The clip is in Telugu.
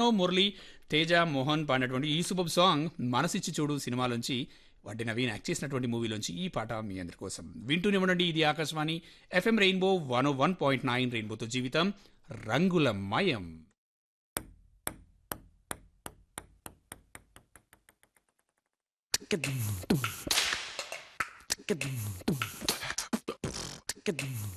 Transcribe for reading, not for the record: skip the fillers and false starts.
మురళి, తేజ, మోహన్ పాడినటువంటి ఈ సూపర్ సాంగ్ మనసిచ్చి చూడు సినిమాలోంచి వడ్డీ నవీన్ యాక్ట్ చేసినటువంటి మూవీలోంచి ఈ పాట మీ అందరి కోసం వింటూనే ఉండండి. ఇది ఆకాశవాణి FM రెయిన్బో 101.9 రెయిన్బోతో జీవితం రంగులమయం. Get